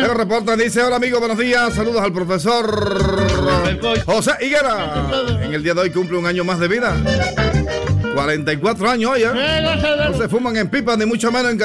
Pero reporta, dice: hola amigo, buenos días, saludos al profesor José Higuera. En el día de hoy cumple un año más de vida. 44 años hoy, ¿eh? No se fuman en pipas ni mucho menos en